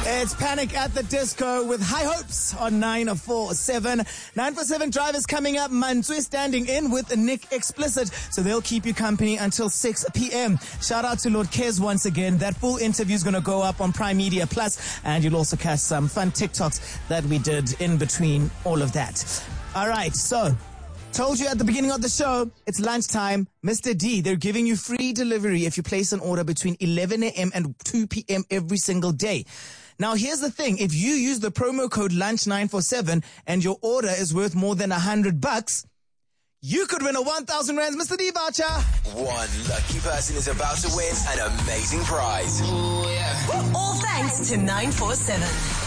It's Panic at the Disco with High Hopes on 947. 947 drivers coming up. Mantswe standing in with Nick Explicit, so they'll keep you company until 6 p.m. Shout out to Lord Kez once again. That full interview is going to go up on Prime Media Plus, and you'll also catch some fun TikToks that we did in between all of that. All right, so told you at the beginning of the show, it's lunchtime. Mr. D, they're giving you free delivery if you place an order between 11 a.m. and 2 p.m. every single day. Now, here's the thing. If you use the promo code LUNCH947 and your order is worth more than $100, you could win a 1,000 Rands Mr. D voucher. One lucky person is about to win an amazing prize. Ooh, yeah. All thanks to 947.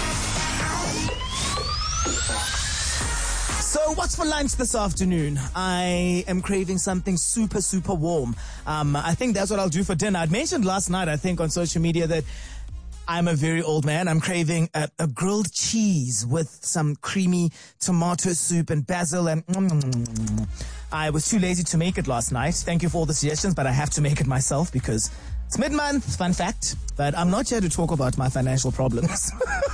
So what's for lunch this afternoon? I am craving something super, super warm. I think that's what I'll do for dinner. I'd mentioned last night, I think, on social media that I'm a very old man. I'm craving a grilled cheese with some creamy tomato soup and basil and I was too lazy to make it last night. Thank you for all the suggestions, but I have to make it myself because it's mid-month, fun fact. But I'm not here to talk about my financial problems.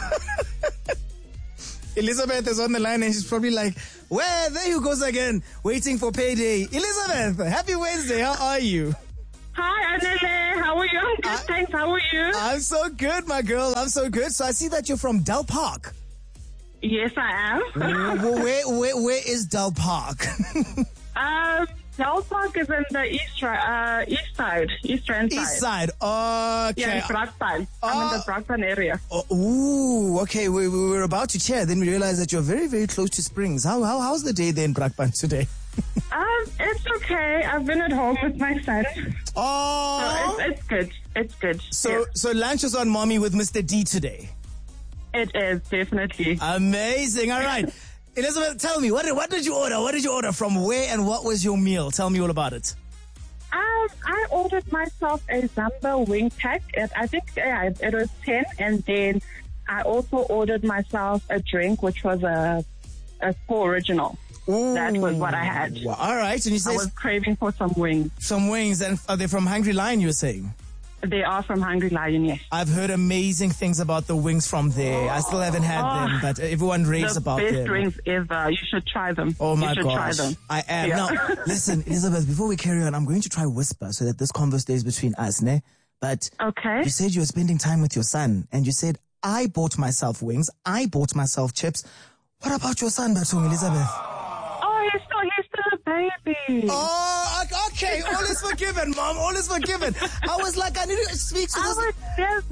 Elizabeth is on the line and she's probably like, well, there you goes again, waiting for payday. Elizabeth, happy Wednesday. How are you? Hi, Anele. How are you? I'm good, thanks. How are you? I'm so good, my girl. I'm so good. So I see that you're from Del Park. Yes, I am. Where is Del Park? Del Park is in the east side, eastern side. East side. Okay. Yeah, in Brakpan. I'm in the Brakpan area. Ooh, okay. We were about to chat, then we realized that you're very, very close to Springs. How's the day there in Brakpan today? It's okay. I've been at home with my son. Oh, so it's good. It's good. So lunch is on mommy with Mr. D today. It is, definitely. Amazing. All right. Elizabeth, tell me, what did you order? What did you order? From where and what was your meal? Tell me all about it. I ordered myself a Zamba wing pack. I think it was 10, and then I also ordered myself a drink, which was a Spur Original. Ooh. That was what I had. Well, all right. And you said I was craving for some wings. Some wings. And are they from Hungry Lion, you were saying? They are from Hungry Lion, yes. I've heard amazing things about the wings from there. I still haven't had them, but everyone raves about them. The best wings ever. You should try them. Oh my gosh. You should try them. I am. Yeah. Now, listen, Elizabeth, before we carry on, I'm going to try whisper so that this convo stays between us, ne? But okay. You said you were spending time with your son, and you said, I bought myself wings, I bought myself chips. What about your son, Batung, Elizabeth? Oh, he's still a baby. Oh, okay. All is forgiven, Mom. All is forgiven. I was like, I need to speak to this.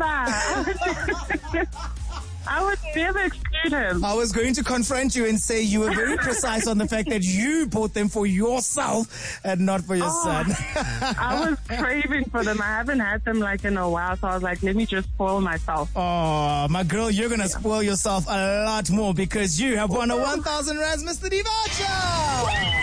I would never exclude him. I was going to confront you and say you were very precise on the fact that you bought them for yourself and not for your son. I was craving for them. I haven't had them like in a while, so I was like, let me just spoil myself. Oh, my girl, you're going to spoil yourself a lot more because you have won a 1,000 Rands Mr. D voucher.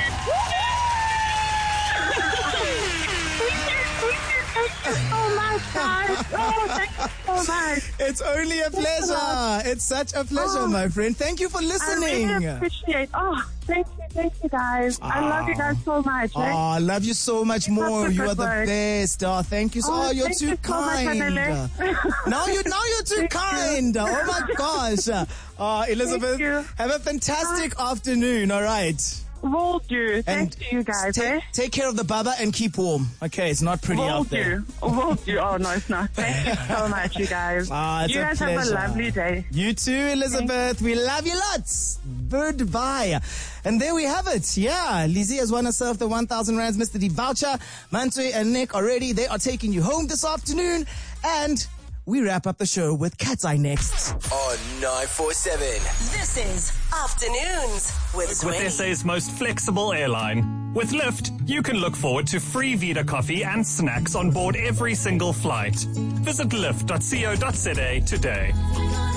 Oh my God. Oh, thank you so much. It's only a pleasure. It's such a pleasure, my friend. Thank you for listening. I really appreciate. Oh, thank you guys. I love you guys so much. Oh, I love you so much more. You are the work. best. Oh, thank you. Oh, you're too kind. Now you're too kind. Oh my gosh. Elizabeth, have a fantastic afternoon. All right. Will do. Thanks to you guys. Take care of the baba and keep warm. Okay, it's not pretty out there. Will do. Oh, no, it's not. Thank you so much, you guys. It's you guys a pleasure. have a lovely day. You too, Elizabeth. We love you lots. Goodbye. And there we have it. Yeah, Lizzie has won herself the 1,000 Rands Mr. D voucher. Mantswe and Nick already. They are taking you home this afternoon. And we wrap up the show with Cat's Eye next. On 947. This is Afternoons with Zway. With SA's most flexible airline. With Lyft, you can look forward to free Vita coffee and snacks on board every single flight. Visit lyft.co.za today.